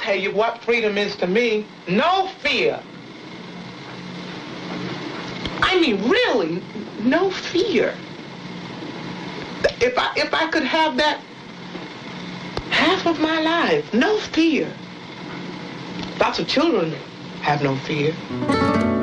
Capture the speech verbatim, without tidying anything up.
tell you what freedom is to me. No fear. I mean, really, no fear. If I, if I could have that half of my life, no fear. Lots of children have no fear.